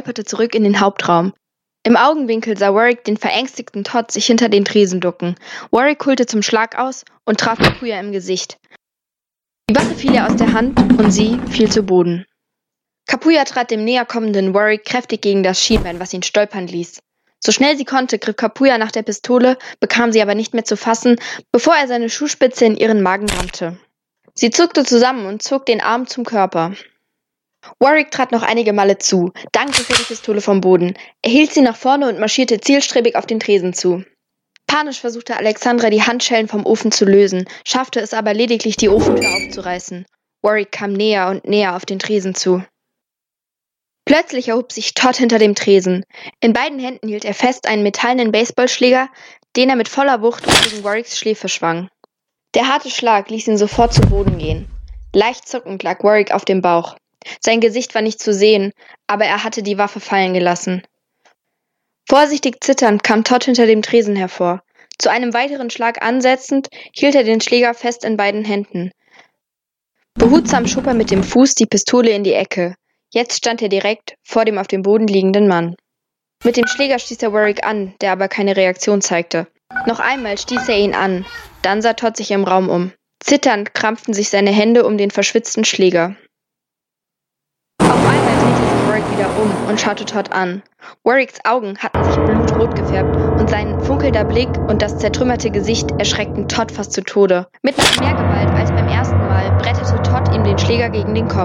stolperte zurück in den Hauptraum. Im Augenwinkel sah Warwick den verängstigten Todd sich hinter den Tresen ducken. Warwick holte zum Schlag aus und traf Kapuya im Gesicht. Die Waffe fiel ihr aus der Hand und sie fiel zu Boden. Kapuya trat dem näher kommenden Warwick kräftig gegen das Schienbein, was ihn stolpern ließ. So schnell sie konnte, griff Kapuya nach der Pistole, bekam sie aber nicht mehr zu fassen, bevor er seine Schuhspitze in ihren Magen rammte. Sie zuckte zusammen und zog den Arm zum Körper. Warwick trat noch einige Male zu, dann griff er die Pistole vom Boden. Er hielt sie nach vorne und marschierte zielstrebig auf den Tresen zu. Panisch versuchte Alexandra, die Handschellen vom Ofen zu lösen, schaffte es aber lediglich, die Ofentür aufzureißen. Warwick kam näher und näher auf den Tresen zu. Plötzlich erhob sich Todd hinter dem Tresen. In beiden Händen hielt er fest einen metallenen Baseballschläger, den er mit voller Wucht gegen Warwicks Schläfe schwang. Der harte Schlag ließ ihn sofort zu Boden gehen. Leicht zuckend lag Warwick auf dem Bauch. Sein Gesicht war nicht zu sehen, aber er hatte die Waffe fallen gelassen. Vorsichtig zitternd kam Todd hinter dem Tresen hervor. Zu einem weiteren Schlag ansetzend, hielt er den Schläger fest in beiden Händen. Behutsam schob er mit dem Fuß die Pistole in die Ecke. Jetzt stand er direkt vor dem auf dem Boden liegenden Mann. Mit dem Schläger stieß er Warwick an, der aber keine Reaktion zeigte. Noch einmal stieß er ihn an. Dann sah Todd sich im Raum um. Zitternd krampften sich seine Hände um den verschwitzten Schläger. Auf einmal drehte sich Warwick wieder um und schaute Todd an. Warwicks Augen hatten sich blutrot gefärbt und sein funkelnder Blick und das zertrümmerte Gesicht erschreckten Todd fast zu Tode. Mit noch mehr Gewalt als beim ersten Mal brettete Todd ihm den Schläger gegen den Kopf.